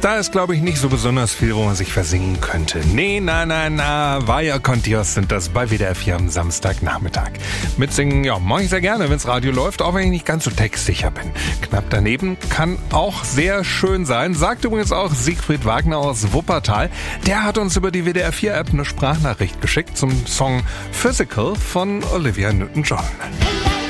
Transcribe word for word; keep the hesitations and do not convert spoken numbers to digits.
Da ist, glaube ich, nicht so besonders viel, wo man sich versingen könnte. Nee, na, na, na, Vaya con Dios sind das bei W D R vier am Samstagnachmittag. Mitsingen, ja, mache ich sehr gerne, wenn's Radio läuft, auch wenn ich nicht ganz so textsicher bin. Knapp daneben kann auch sehr schön sein, sagt übrigens auch Siegfried Wagner aus Wuppertal. Der hat uns über die W D R vier App eine Sprachnachricht geschickt zum Song Physical von Olivia Newton-John.